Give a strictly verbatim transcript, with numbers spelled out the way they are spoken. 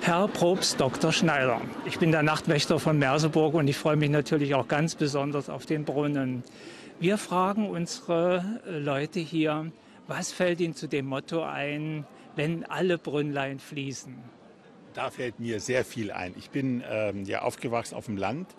Herr Propst Doktor Schneider. Ich bin der Nachtwächter von Merseburg und ich freue mich natürlich auch ganz besonders auf den Brunnen. Wir fragen unsere Leute hier, was fällt ihnen zu dem Motto ein, wenn alle Brünnlein fließen? Da fällt mir sehr viel ein. Ich bin ähm, ja aufgewachsen auf dem Land